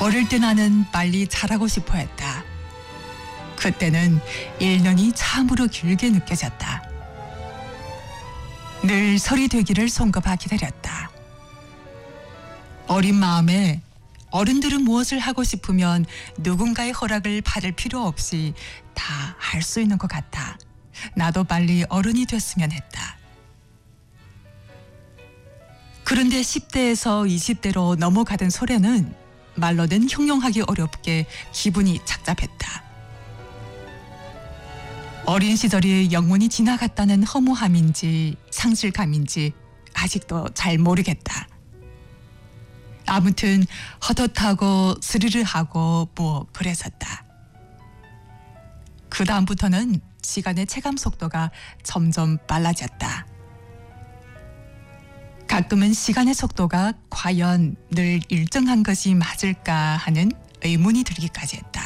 어릴 때 나는 빨리 자라고 싶어 했다. 그때는 1년이 참으로 길게 느껴졌다. 늘 설이 되기를 손꼽아 기다렸다. 어린 마음에 어른들은 무엇을 하고 싶으면 누군가의 허락을 받을 필요 없이 다 할 수 있는 것 같아. 나도 빨리 어른이 됐으면 했다. 그런데 10대에서 20대로 넘어가던 소래는 말로는 형용하기 어렵게 기분이 착잡했다. 어린 시절이 영원히 지나갔다는 허무함인지 상실감인지 아직도 잘 모르겠다. 아무튼 헛헛하고 스르르하고 뭐 그랬었다. 그 다음부터는 시간의 체감 속도가 점점 빨라졌다. 가끔은 시간의 속도가 과연 늘 일정한 것이 맞을까 하는 의문이 들기까지 했다.